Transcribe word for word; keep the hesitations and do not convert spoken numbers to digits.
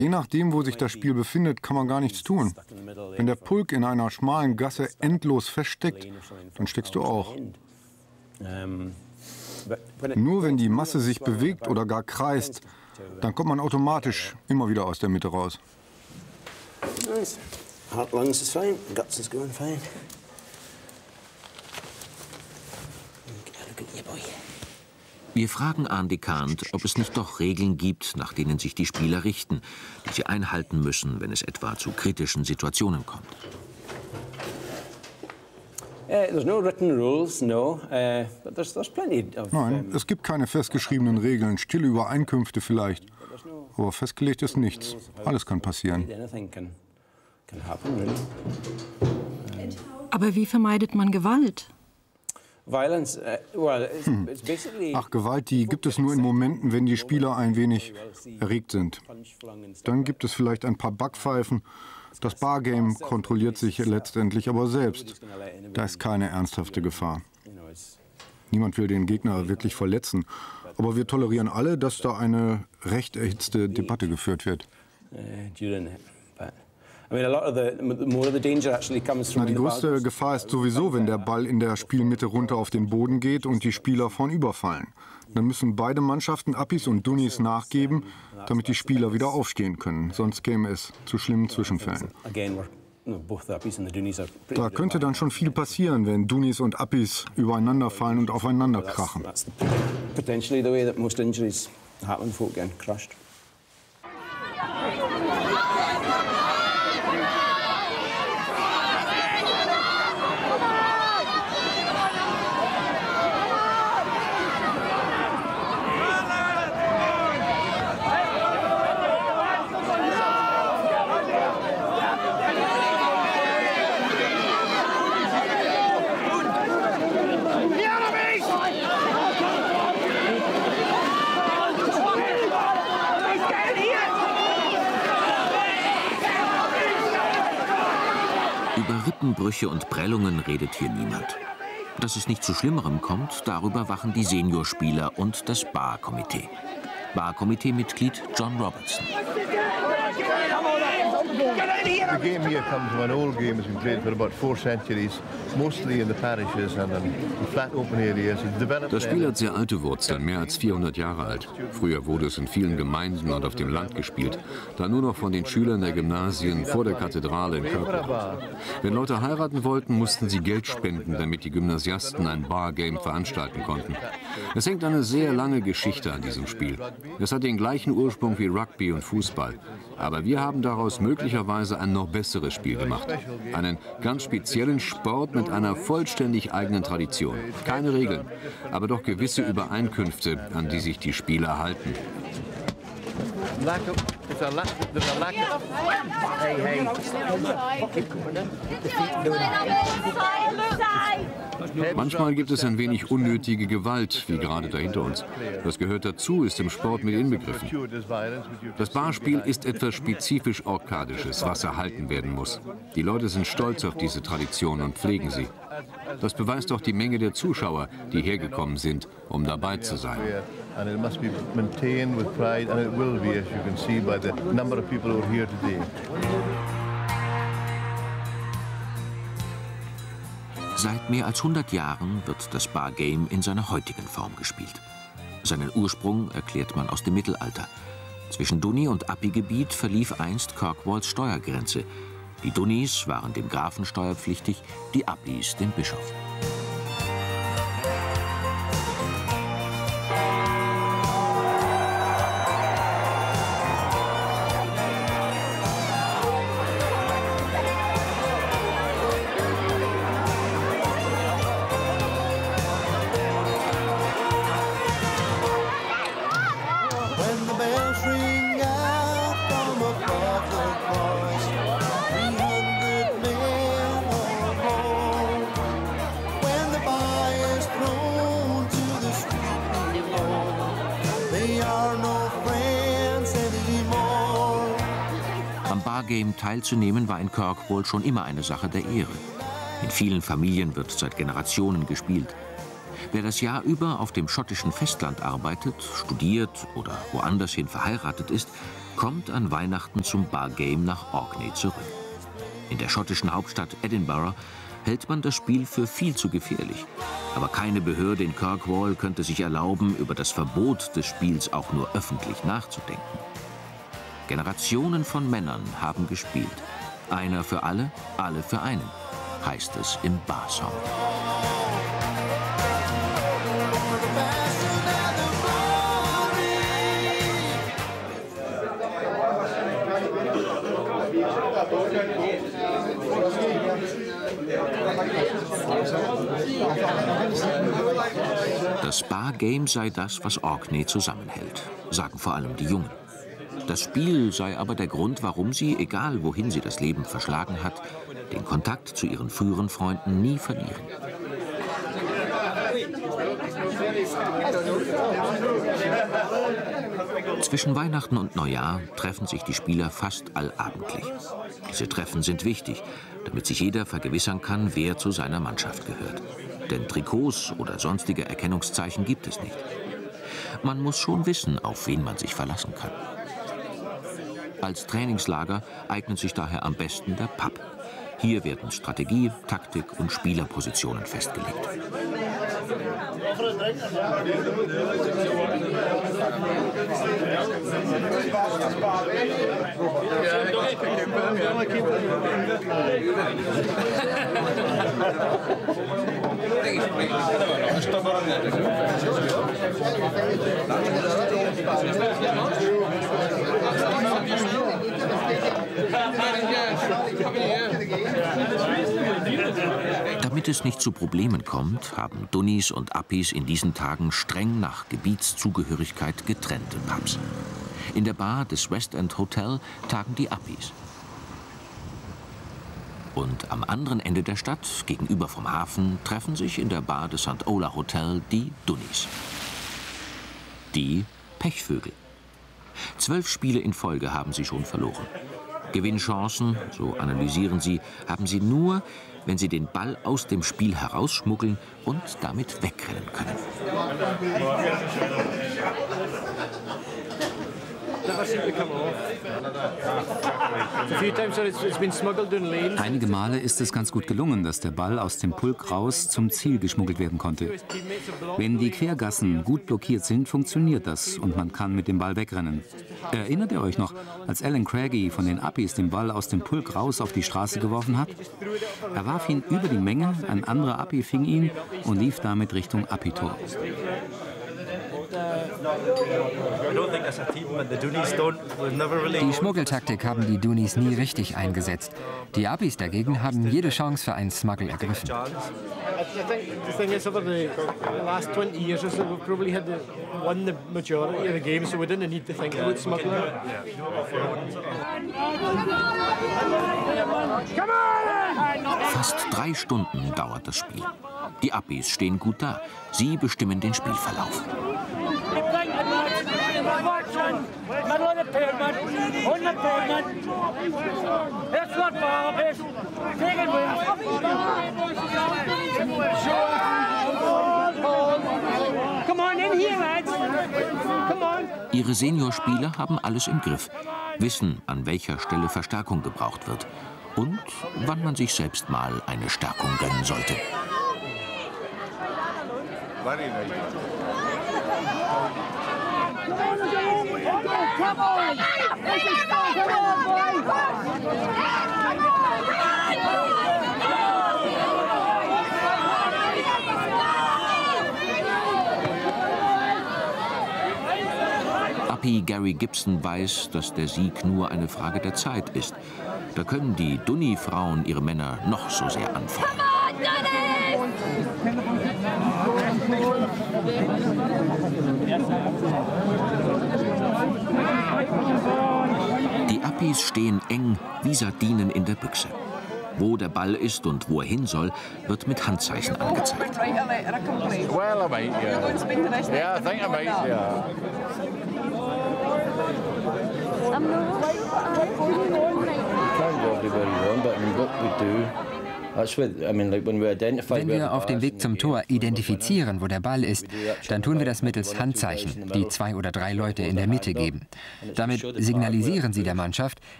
Je nachdem, wo sich das Spiel befindet, kann man gar nichts tun. Wenn der Pulk in einer schmalen Gasse endlos feststeckt, dann steckst du auch. Nur wenn die Masse sich bewegt oder gar kreist, dann kommt man automatisch immer wieder aus der Mitte raus. Wir fragen Andy Kant, ob es nicht doch Regeln gibt, nach denen sich die Spieler richten, die sie einhalten müssen, wenn es etwa zu kritischen Situationen kommt. Nein, es gibt keine festgeschriebenen Regeln, stille Übereinkünfte vielleicht. Aber festgelegt ist nichts. Alles kann passieren. Aber wie vermeidet man Gewalt? Hm. Ach, Gewalt, die gibt es nur in Momenten, wenn die Spieler ein wenig erregt sind. Dann gibt es vielleicht ein paar Backpfeifen. Das Bargame kontrolliert sich letztendlich aber selbst. Da ist keine ernsthafte Gefahr. Niemand will den Gegner wirklich verletzen. Aber wir tolerieren alle, dass da eine recht erhitzte Debatte geführt wird. Na, die größte Gefahr ist sowieso, wenn der Ball in der Spielmitte runter auf den Boden geht und die Spieler vornüberfallen. Dann müssen beide Mannschaften, Appis und Dunnies, nachgeben, damit die Spieler wieder aufstehen können. Sonst käme es zu schlimmen Zwischenfällen. Da könnte dann schon viel passieren, wenn Dunnies und Appis übereinander fallen und aufeinander krachen. Über Rippenbrüche und Prellungen redet hier niemand. Dass es nicht zu Schlimmerem kommt, darüber wachen die Seniorspieler und das Barkomitee. Barkomitee-Mitglied John Robertson. The game here comes from an old game that's been played for about four centuries, mostly in the parishes and in flat open areas. Das Spiel hat sehr alte Wurzeln, mehr als vierhundert Jahre alt. Früher wurde es in vielen Gemeinden und auf dem Land gespielt, da nur noch von den Schülern der Gymnasien vor der Kathedrale in Kirkland. Wenn Leute heiraten wollten, mussten sie Geld spenden, damit die Gymnasiasten ein Bargame veranstalten konnten. Es hängt eine sehr lange Geschichte an diesem Spiel. Es hat den gleichen Ursprung wie Rugby und Fußball. Aber wir haben daraus möglicherweise ein noch besseres Spiel gemacht. Einen ganz speziellen Sport mit einer vollständig eigenen Tradition. Keine Regeln, aber doch gewisse Übereinkünfte, an die sich die Spieler halten. Manchmal gibt es ein wenig unnötige Gewalt, wie gerade da hinter uns. Das gehört dazu, ist im Sport mit inbegriffen. Das Barspiel ist etwas spezifisch Orkadisches, was erhalten werden muss. Die Leute sind stolz auf diese Tradition und pflegen sie. Das beweist auch die Menge der Zuschauer, die hergekommen sind, um dabei zu sein. Seit mehr als hundert Jahren wird das Bargame in seiner heutigen Form gespielt. Seinen Ursprung erklärt man aus dem Mittelalter. Zwischen Dunni- und Appi-Gebiet verlief einst Kirkwalls Steuergrenze. Die Dunnis waren dem Grafen steuerpflichtig, die Appis dem Bischof. Bargame teilzunehmen war in Kirkwall schon immer eine Sache der Ehre. In vielen Familien wird seit Generationen gespielt. Wer das Jahr über auf dem schottischen Festland arbeitet, studiert oder woanders hin verheiratet ist, kommt an Weihnachten zum Bar-Game nach Orkney zurück. In der schottischen Hauptstadt Edinburgh hält man das Spiel für viel zu gefährlich. Aber keine Behörde in Kirkwall könnte sich erlauben, über das Verbot des Spiels auch nur öffentlich nachzudenken. Generationen von Männern haben gespielt. Einer für alle, alle für einen, heißt es im Bar-Song. Das Bar-Game sei das, was Orkney zusammenhält, sagen vor allem die Jungen. Das Spiel sei aber der Grund, warum sie, egal wohin sie das Leben verschlagen hat, den Kontakt zu ihren früheren Freunden nie verlieren. Zwischen Weihnachten und Neujahr treffen sich die Spieler fast allabendlich. Diese Treffen sind wichtig, damit sich jeder vergewissern kann, wer zu seiner Mannschaft gehört. Denn Trikots oder sonstige Erkennungszeichen gibt es nicht. Man muss schon wissen, auf wen man sich verlassen kann. Als Trainingslager eignet sich daher am besten der Pub. Hier werden Strategie, Taktik und Spielerpositionen festgelegt. Damit es nicht zu Problemen kommt, haben Dunnies und Appis in diesen Tagen streng nach Gebietszugehörigkeit getrennte Pubs. In der Bar des West End Hotel tagen die Appis. Und am anderen Ende der Stadt, gegenüber vom Hafen, treffen sich in der Bar des Sankt Ola Hotel die Dunnies. Die Pechvögel. Zwölf Spiele in Folge haben sie schon verloren. Gewinnchancen, so analysieren sie, haben sie nur, wenn sie den Ball aus dem Spiel herausschmuggeln und damit wegrennen können. Einige Male ist es ganz gut gelungen, dass der Ball aus dem Pulk raus zum Ziel geschmuggelt werden konnte. Wenn die Quergassen gut blockiert sind, funktioniert das und man kann mit dem Ball wegrennen. Erinnert ihr euch noch, als Alan Craigie von den Appis den Ball aus dem Pulk raus auf die Straße geworfen hat? Er warf ihn über die Menge, ein anderer Appi fing ihn und lief damit Richtung Appi-Tor. Die Schmuggeltaktik haben die Dunnies nie richtig eingesetzt. Die Appis dagegen haben jede Chance für einen Smuggle ergriffen. Fast drei Stunden dauert das Spiel. Die Appis stehen gut da. Sie bestimmen den Spielverlauf. Ihre Seniorspieler haben alles im Griff, wissen, an welcher Stelle Verstärkung gebraucht wird und wann man sich selbst mal eine Stärkung gönnen sollte. Appi Gary Gibson weiß, dass der Sieg nur eine Frage der Zeit ist. Da können die Dunni-Frauen ihre Männer noch so sehr anfallen. Die Appis stehen eng wie Sardinen in der Büchse. Wo der Ball ist und wo er hin soll, wird mit Handzeichen angezeigt. Wenn wir auf dem Weg zum Tor identifizieren, wo der Ball ist, dann tun wir das mittels Handzeichen, die zwei oder drei Leute in der Mitte geben. Damit signalisieren sie der Mannschaft,